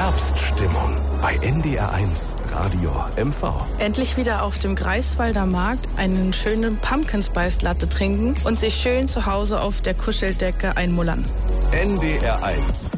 Herbststimmung bei NDR1 Radio MV. Endlich wieder auf dem Greifswalder Markt einen schönen Pumpkin Spice Latte trinken und sich schön zu Hause auf der Kuscheldecke einmullern. NDR1